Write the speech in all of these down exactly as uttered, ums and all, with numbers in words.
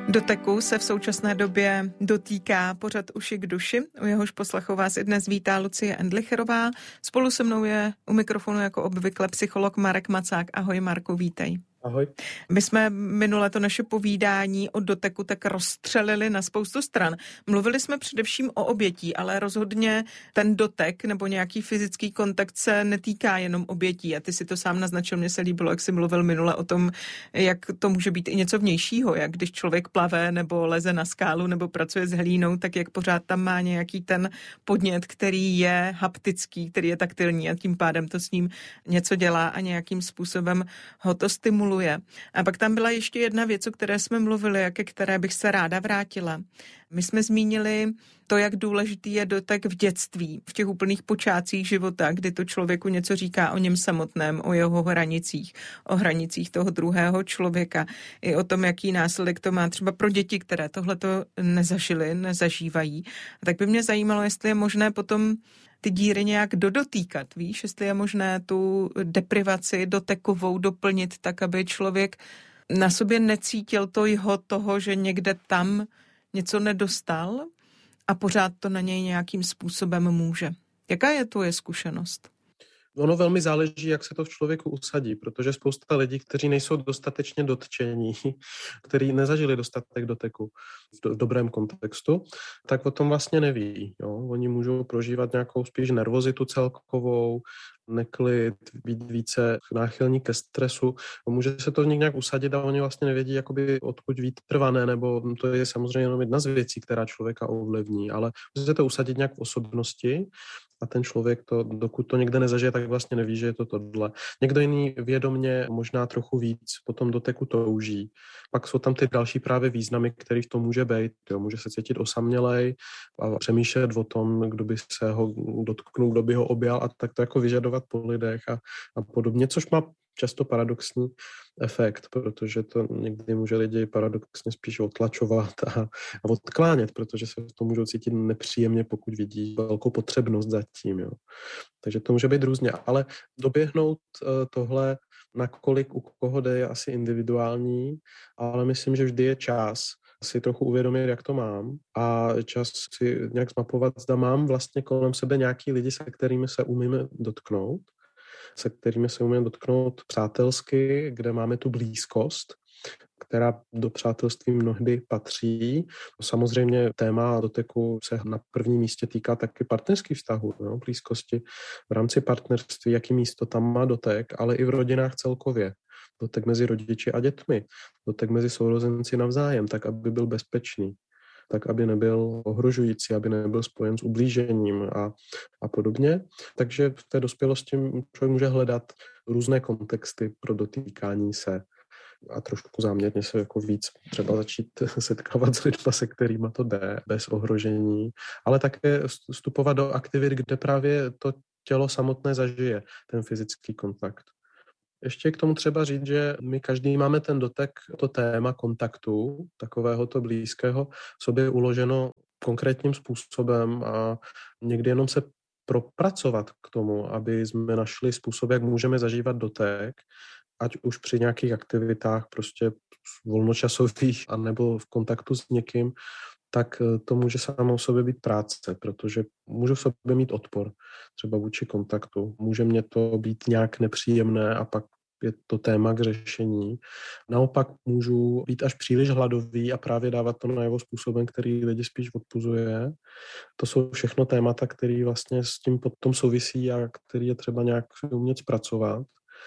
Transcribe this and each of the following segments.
Doteku se v současné době dotýká pořad Uši k duši. U jehož poslechu vás i dnes vítá Lucie Endlicherová. Spolu se mnou je u mikrofonu jako obvykle psycholog Marek Macák. Ahoj Marku, vítej. Ahoj. My jsme minule to naše povídání o doteku tak rozstřelili na spoustu stran. Mluvili jsme především o obětí, ale rozhodně ten dotek nebo nějaký fyzický kontakt se netýká jenom obětí. A ty si to sám naznačil, mně se líbilo, jak jsi mluvil minule o tom, jak to může být i něco vnějšího, jak když člověk plave nebo leze na skálu nebo pracuje s hlínou, tak jak pořád tam má nějaký ten podnět, který je haptický, který je taktilní a tím pádem to s ním něco dělá a nějakým způsobem ho to stimuluje. A pak tam byla ještě jedna věc, o které jsme mluvili a ke které bych se ráda vrátila. My jsme zmínili to, jak důležitý je dotek v dětství, v těch úplných počátcích života, kdy to člověku něco říká o něm samotném, o jeho hranicích, o hranicích toho druhého člověka, i o tom, jaký následek to má třeba pro děti, které tohleto nezažily, nezažívají. A tak by mě zajímalo, jestli je možné potom ty díry nějak dodotýkat, víš, jestli je možné tu deprivaci dotekovou doplnit tak, aby člověk na sobě necítil to jeho toho, že někde tam něco nedostal a pořád to na něj nějakým způsobem může. Jaká je tvoje zkušenost? Ono velmi záleží, jak se to v člověku usadí, protože spousta lidí, kteří nejsou dostatečně dotčení, kteří nezažili dostatek doteku v, do, v dobrém kontextu, tak o tom vlastně neví. Jo? Oni můžou prožívat nějakou spíš nervozitu celkovou, neklid, být více náchylní ke stresu. Může se to v nich nějak usadit a oni vlastně nevědí, jakoby odkud vytrvané, nebo to je samozřejmě jenom jedna z věcí, která člověka ovlivní, ale může se to usadit nějak v osobnosti a ten člověk to, dokud to někde nezažije, tak vlastně neví, že je to tohle. Někdo jiný vědomně možná trochu víc potom doteku touží. Pak jsou tam ty další právě významy, který v tom může být. Jo. Může se cítit osamělej a přemýšlet o tom, kdo by se ho dotknul, kdo by ho objal a tak to jako vyžadovat po lidech a, a podobně, což má často paradoxní efekt, protože to někdy může lidi paradoxně spíš otlačovat a, a odklánět, protože se v tom můžou cítit nepříjemně, pokud vidí velkou potřebnost zatím. Jo. Takže to může být různě, ale doběhnout uh, tohle, nakolik u koho jde, je asi individuální, ale myslím, že vždy je čas si trochu uvědomit, jak to mám a čas si nějak zmapovat, zda mám vlastně kolem sebe nějaký lidi, se kterými se umíme dotknout, se kterými se umíme dotknout přátelsky, kde máme tu blízkost, která do přátelství mnohdy patří. Samozřejmě téma doteku se na prvním místě týká taky partnerských vztahů, jo, blízkosti v rámci partnerství, jaký místo tam má dotek, ale i v rodinách celkově. Dotek mezi rodiči a dětmi, dotek mezi sourozenci navzájem, tak aby byl bezpečný, tak aby nebyl ohrožující, aby nebyl spojen s ublížením a, a podobně. Takže v té dospělosti člověk může hledat různé kontexty pro dotýkání se a trošku záměrně se jako víc třeba začít setkávat s lidmi, se kterými to jde, bez ohrožení, ale také vstupovat do aktivit, kde právě to tělo samotné zažije, ten fyzický kontakt. Ještě k tomu třeba říct, že my každý máme ten dotek, to téma kontaktu, takovéhoto blízkého, v sobě uloženo konkrétním způsobem a někdy jenom se propracovat k tomu, aby jsme našli způsob, jak můžeme zažívat dotek, ať už při nějakých aktivitách prostě volnočasových anebo v kontaktu s někým, tak to může samo o sobě být práce, protože můžu v sobě mít odpor, třeba vůči kontaktu. Může mě to být nějak nepříjemné a pak je to téma k řešení. Naopak můžu být až příliš hladový a právě dávat to najevo způsobem, který lidi spíš odpuzuje. To jsou všechno témata, které vlastně s tím potom souvisí a který je třeba nějak umět zpracovat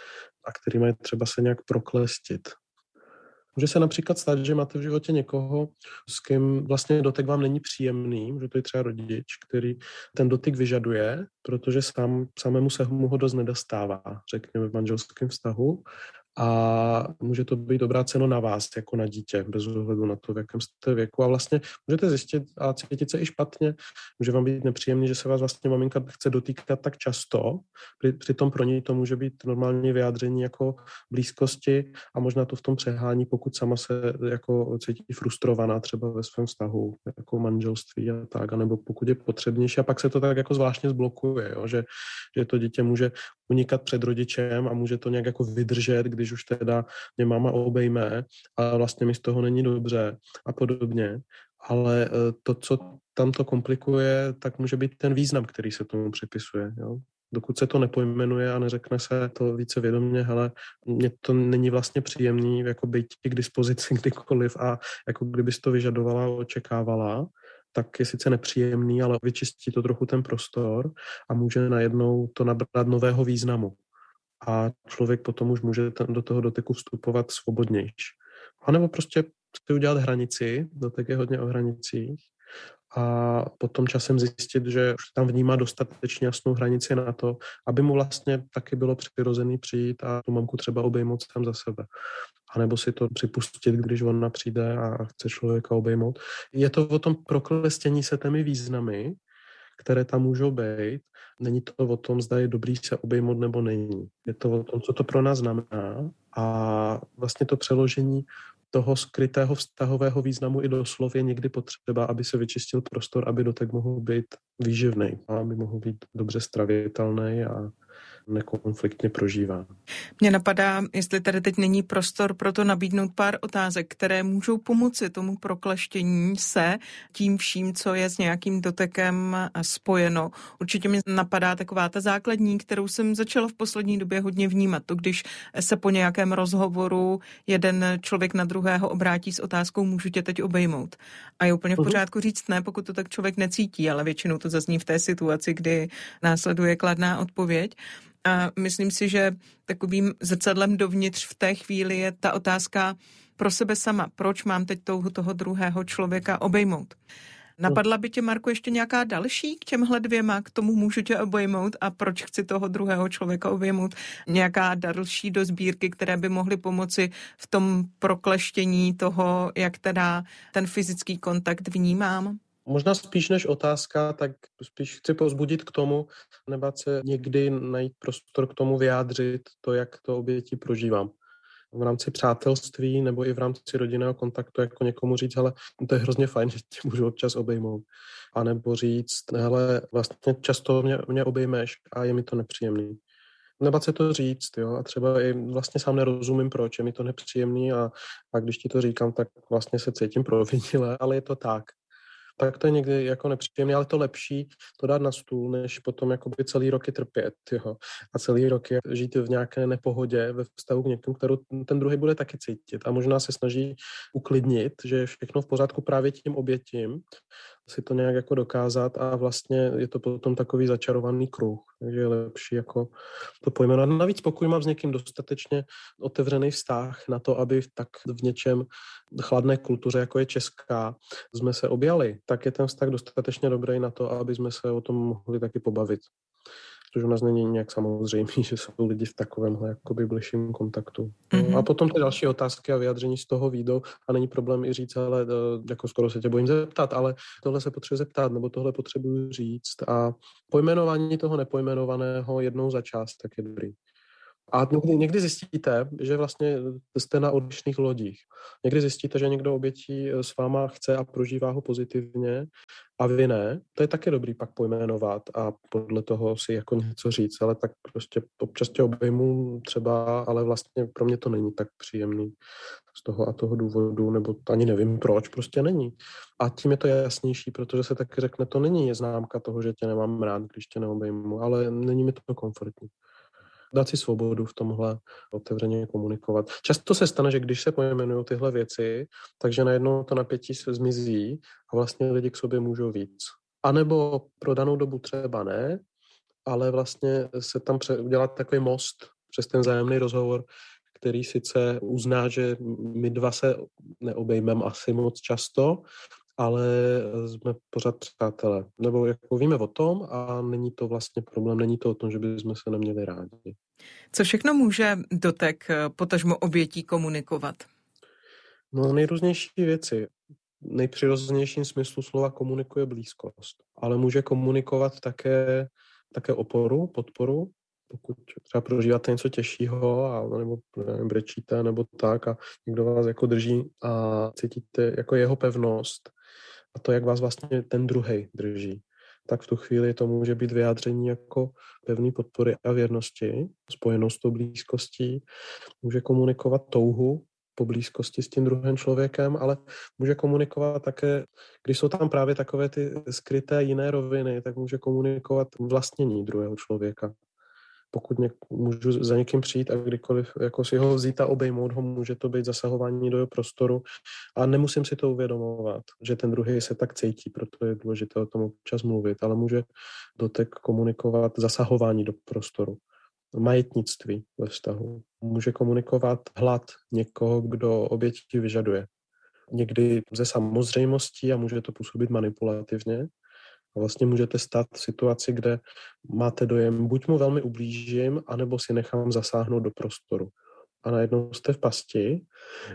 a který mají třeba se nějak proklestit. Může se například stát, že máte v životě někoho, s kým vlastně dotek vám není příjemný, může to být třeba rodič, který ten dotyk vyžaduje, protože sám, samému se mu ho dost nedostává, řekněme v manželském vztahu. A může to být obráceno na vás, jako na dítě, bez ohledu na to, v jakém jste věku. A vlastně můžete zjistit a cítit se i špatně. Může vám být nepříjemný, že se vás vlastně maminka chce dotýkat tak často. Přitom pro ní to může být normální vyjádření jako blízkosti a možná to v tom přehání, pokud sama se jako cítí frustrovaná třeba ve svém vztahu, jako manželství a tak, nebo pokud je potřebnější. A pak se to tak jako zvláštně zblokuje, jo? Že, že to dítě může unikat před rodičem a může to nějak jako vydržet, když už teda mě máma obejme a vlastně mi z toho není dobře a podobně. Ale to, co tam to komplikuje, tak může být ten význam, který se tomu připisuje. Jo? Dokud se to nepojmenuje a neřekne se to více vědomě, hele, mně to není vlastně příjemný, jako být k dispozici kdykoliv a jako kdybys to vyžadovala, očekávala, tak je sice nepříjemný, ale vyčistí to trochu ten prostor a může najednou to nabrat nového významu. A člověk potom už může ten, do toho doteku vstupovat svobodnější. A nebo prostě chci udělat hranici, dotek je hodně o hranicích, a potom časem zjistit, že už tam vnímá dostatečně jasnou hranici na to, aby mu vlastně taky bylo přirozený přijít a tu mamku třeba obejmout sám za sebe. A nebo si to připustit, když ona přijde a chce člověka obejmout. Je to o tom proklestění se těmi významy, které tam můžou být. Není to o tom, zda je dobrý se obejmout nebo není. Je to o tom, co to pro nás znamená a vlastně to přeložení toho skrytého vztahového významu i doslov je někdy potřeba, aby se vyčistil prostor, aby dotek mohl být výživný a aby mohl být dobře stravitelný a nekonfliktně prožíván. Mně napadá, jestli tady teď není prostor pro to nabídnout pár otázek, které můžou pomoci tomu prokleštění se tím vším, co je s nějakým dotekem spojeno. Určitě mi napadá taková ta základní, kterou jsem začala v poslední době hodně vnímat. To, když se po nějakém rozhovoru jeden člověk na druhého obrátí s otázkou, můžu tě teď obejmout. A je úplně v pořádku říct ne, pokud to tak člověk necítí, ale většinou to zazní v té situaci, kdy následuje kladná odpověď. A myslím si, že takovým zrcadlem dovnitř v té chvíli je ta otázka pro sebe sama. Proč mám teď touhu toho druhého člověka obejmout? Napadla by tě, Marku, ještě nějaká další k těmhle dvěma, k tomu můžu tě obejmout a proč chci toho druhého člověka obejmout? Nějaká další do sbírky, které by mohly pomoci v tom prokleštění toho, jak teda ten fyzický kontakt vnímám? Možná spíš než otázka, tak spíš chci povzbudit k tomu, nebát se někdy najít prostor k tomu vyjádřit to, jak to obětí prožívám. V rámci přátelství nebo i v rámci rodinného kontaktu jako někomu říct, hele, to je hrozně fajn, že tě můžu občas obejmout. A nebo říct, hele, vlastně často mě, mě obejmeš a je mi to nepříjemný. Nebát se to říct, jo, a třeba i vlastně sám nerozumím, proč je mi to nepříjemný a, a když ti to říkám, tak vlastně se cítím provinile, ale je to tak. Tak to je někdy jako nepříjemné, ale to lepší to dát na stůl, než potom jakoby celý roky trpět, jo. A celý roky žít v nějaké nepohodě ve vztahu k někomu, kterou ten druhý bude taky cítit. A možná se snaží uklidnit, že je všechno v pořádku právě tím obětím, si to nějak jako dokázat a vlastně je to potom takový začarovaný kruh. Takže je lepší jako to pojmenovat. Navíc pokud mám s někým dostatečně otevřený vztah na to, aby tak v něčem chladné kultuře, jako je česká, jsme se objali, tak je ten vztah dostatečně dobrý na to, aby jsme se o tom mohli taky pobavit. Což u nás není nějak samozřejmé, že jsou lidi v takovémhle jakoby bližším kontaktu. Mm-hmm. A potom ty další otázky a vyjádření z toho výjdou a není problém i říct, ale jako skoro se tě bojím zeptat, ale tohle se potřebuje zeptat, nebo tohle potřebuji říct a pojmenování toho nepojmenovaného jednou za čas, tak je dobrý. A někdy, někdy zjistíte, že vlastně jste na odlišných lodích. Někdy zjistíte, že někdo obětí s váma chce a prožívá ho pozitivně a vy ne. To je taky dobrý pak pojmenovat a podle toho si jako něco říct, ale tak prostě občas tě obejmu třeba, ale vlastně pro mě to není tak příjemný z toho a toho důvodu, nebo ani nevím proč, prostě není. A tím je to jasnější, protože se taky řekne, to není známka toho, že tě nemám rád, když tě neobejmu, ale není mi to komfortní. Dát si svobodu v tomhle otevřeně komunikovat. Často se stane, že když se pojmenují tyhle věci, takže najednou to napětí se zmizí a vlastně lidi k sobě můžou víc. A nebo pro danou dobu třeba ne, ale vlastně se tam udělá takový most přes ten vzájemný rozhovor, který sice uzná, že my dva se neobejmeme asi moc často, ale jsme pořád přátelé. Nebo jako víme o tom a není to vlastně problém, není to o tom, že bychom se neměli rádi. Co všechno může dotek, potažmo obětí, komunikovat? No nejrůznější věci. Nejpřirozenějším smyslu slova komunikuje blízkost, ale může komunikovat také, také oporu, podporu, pokud třeba prožíváte něco těžšího a nebo nevím, brečíte nebo tak a někdo vás jako drží a cítíte jako jeho pevnost a to, jak vás vlastně ten druhej drží. tak v tu chvíli to může být vyjádření jako pevné podpory a věrnosti, spojenou s tou blízkostí. Může komunikovat touhu po blízkosti s tím druhým člověkem, ale může komunikovat také, když jsou tam právě takové ty skryté jiné roviny, tak může komunikovat vlastnění druhého člověka. Pokud něk, můžu za někým přijít a kdykoliv jako si ho vzít a obejmout ho, může to být zasahování do jeho prostoru a nemusím si to uvědomovat, že ten druhý se tak cítí, proto je důležité o tom občas mluvit, ale může dotek komunikovat zasahování do prostoru, majetnictví ve vztahu. Může komunikovat hlad někoho, kdo oběti vyžaduje. Někdy ze samozřejmostí a může to působit manipulativně. A vlastně můžete stát v situaci, kde máte dojem, buď mu velmi ublížím, anebo si nechám zasáhnout do prostoru. A najednou jste v pasti,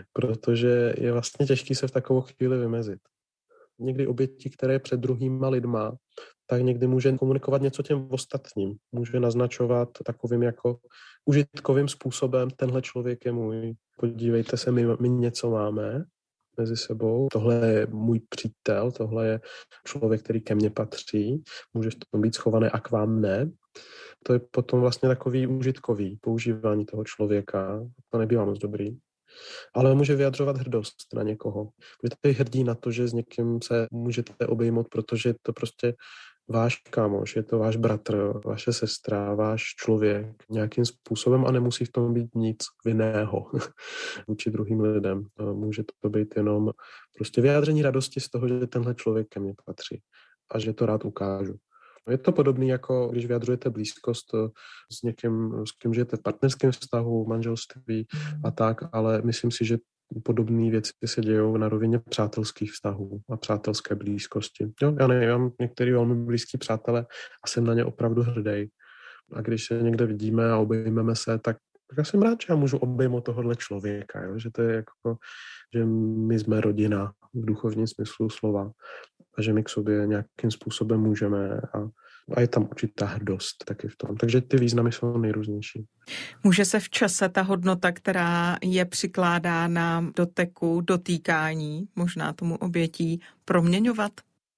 protože je vlastně těžký se v takovou chvíli vymezit. Někdy oběti, které je před druhýma lidma, tak někdy může komunikovat něco těm ostatním. Může naznačovat takovým jako užitkovým způsobem, tenhle člověk je můj, podívejte se, my, my něco máme mezi sebou. Tohle je můj přítel, tohle je člověk, který ke mně patří, může v tom být schované a k vám ne. To je potom vlastně takový užitkový používání toho člověka. To nebývá moc dobrý. Ale může vyjadřovat hrdost na někoho. Můžete být hrdí na to, že s někým se můžete obejmout, protože je to prostě váš kámoš, je to váš bratr, vaše sestra, váš člověk nějakým způsobem a nemusí v tom být nic vinného vůči druhým lidem. Může to být jenom prostě vyjádření radosti z toho, že tenhle člověk ke mně patří a že to rád ukážu. Je to podobné, jako když vyjadřujete blízkost s někým, s kým žijete v partnerském vztahu, manželství a tak, ale myslím si, že podobné věci se dějou na rovině přátelských vztahů a přátelské blízkosti. Jo, já nevím, já mám některý velmi blízký přátelé a jsem na ně opravdu hrdý. A když se někde vidíme a obejmeme se, tak já jsem rád, že já můžu obejmout tohohle člověka, jo? Že to je jako, že my jsme rodina v duchovním smyslu slova a že my k sobě nějakým způsobem můžeme a, a je tam určitá hrdost taky v tom. Takže ty významy jsou nejrůznější. Může se v čase ta hodnota, která je přikládána doteku, dotýkání, možná tomu obětí, proměňovat?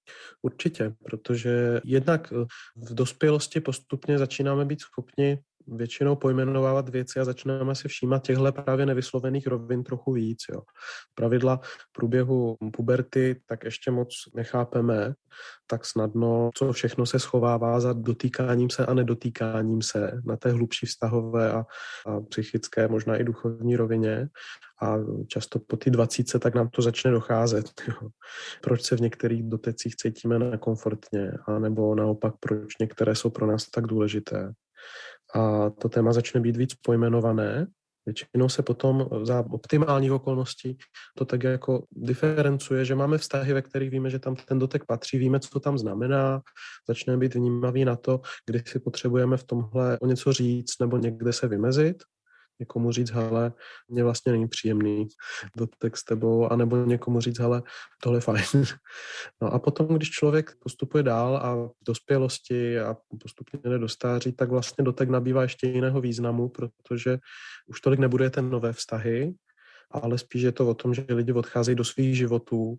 Určitě, protože jednak v dospělosti postupně začínáme být schopni většinou pojmenovávat věci a začínáme si všímat těchto právě nevyslovených rovin trochu víc. Jo. Pravidla v průběhu puberty tak ještě moc nechápeme tak snadno, co všechno se schovává za dotýkáním se a nedotýkáním se na té hlubší vztahové a, a psychické, možná i duchovní rovině. A často po ty dvacítce tak nám to začne docházet. Jo. Proč se v některých dotecích cítíme nekomfortně, anebo naopak, proč některé jsou pro nás tak důležité. A to téma začne být víc pojmenované. Většinou se potom za optimálních okolností to tak jako diferencuje, že máme vztahy, ve kterých víme, že tam ten dotek patří, víme, co to tam znamená, začneme být vnímaví na to, kdy si potřebujeme v tomhle o něco říct nebo někde se vymezit. Někomu říct, hele, mě vlastně není příjemný dotek s tebou, anebo někomu říct, hele, tohle je fajn. No a potom, když člověk postupuje dál a v dospělosti a postupně jde do stáří, tak vlastně dotek nabývá ještě jiného významu, protože už tolik nebudujete nové vztahy, ale spíš je to o tom, že lidi odcházejí do svých životů,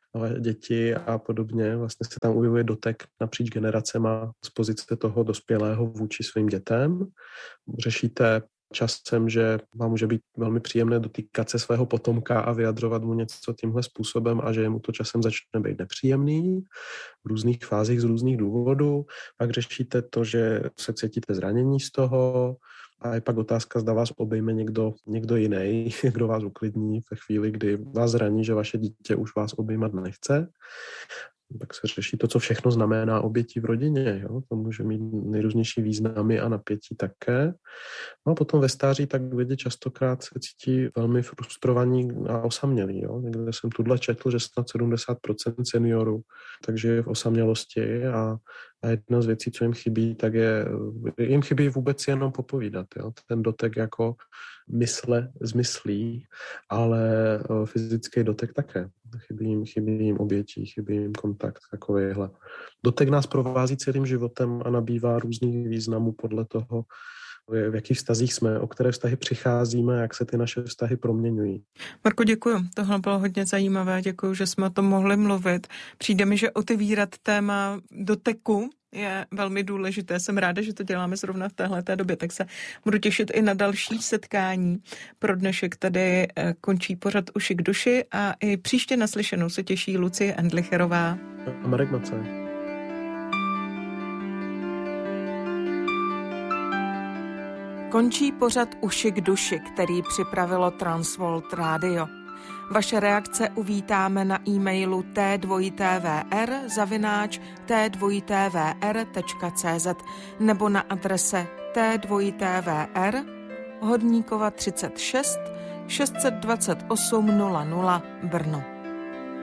děti a podobně. Vlastně se tam objevuje dotek napříč generacema z pozice toho dospělého vůči svým dětem. Řešíte časem, že vám může být velmi příjemné dotýkat se svého potomka a vyjadřovat mu něco tímhle způsobem a že mu to časem začne být nepříjemný v různých fázích z různých důvodů. Pak řešíte to, že se cítíte zranění z toho a je pak otázka, zda vás obejme někdo, někdo jiný, kdo vás uklidní ve chvíli, kdy vás zraní, že vaše dítě už vás obejmat nechce. Tak se řeší to, co všechno znamená obětí v rodině. Jo? To může mít nejrůznější významy a napětí také. No a potom ve stáří tak lidi častokrát se cítí velmi frustrovaní a osamělí. Jo? Někde jsem tuhle četl, že snad sedmdesát procent seniorů takže je v osamělosti a, a jedna z věcí, co jim chybí, tak je, jim chybí vůbec jenom popovídat. Jo? Ten dotek jako mysle zmyslí, ale fyzický dotek také. Chybí jim, chybí jim obětí, chybí jim kontakt takovýhle. Dotek nás provází celým životem a nabývá různých významů podle toho, v jakých vztazích jsme, o které vztahy přicházíme, jak se ty naše vztahy proměňují. Marko, děkuju. Tohle bylo hodně zajímavé. Děkuju, že jsme o tom mohli mluvit. Přijde mi, že otevírat téma doteku je velmi důležité. Jsem ráda, že to děláme zrovna v téhleté době, tak se budu těšit i na další setkání. Pro dnešek tady končí pořad Uši k duši a i příště naslyšenou se těší Lucie Endlicherová a Marek Macaj. Končí pořad Uši k duši, který připravilo Transworld Radio. Vaše reakce uvítáme na e-mailu t dva t v r zavináč t dva t v r tečka c z nebo na adrese t dva t v r Hodníkova třicet šest šest set dvacet osm nula nula Brno.